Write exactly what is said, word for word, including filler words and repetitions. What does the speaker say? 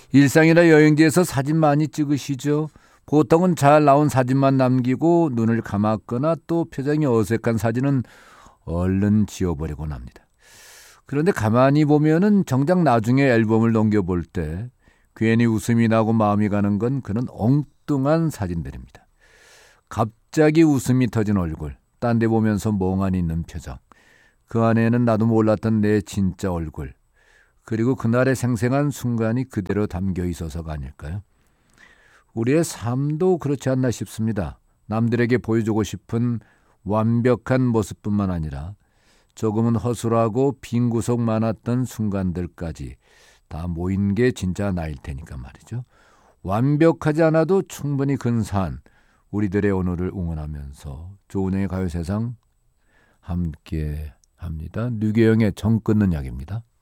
일상이나 여행지에서 사진 많이 찍으시죠? 보통은 잘 나온 사진만 남기고 눈을 감았거나 또 표정이 어색한 사진은 얼른 지워버리곤 합니다. 그런데 가만히 보면은 정작 나중에 앨범을 넘겨볼 때 괜히 웃음이 나고 마음이 가는 건 그런 엉뚱한 사진들입니다. 갑자기 웃음이 터진 얼굴, 딴 데 보면서 멍하니 있는 표정, 그 안에는 나도 몰랐던 내 진짜 얼굴, 그리고 그날의 생생한 순간이 그대로 담겨 있어서가 아닐까요? 우리의 삶도 그렇지 않나 싶습니다. 남들에게 보여주고 싶은 완벽한 모습뿐만 아니라 조금은 허술하고 빈 구석 많았던 순간들까지 다 모인 게 진짜 나일 테니까 말이죠. 완벽하지 않아도 충분히 근사한 우리들의 오늘을 응원하면서 조은영의 가요세상 함께 합니다. 류계영의 정 끊는 약입니다.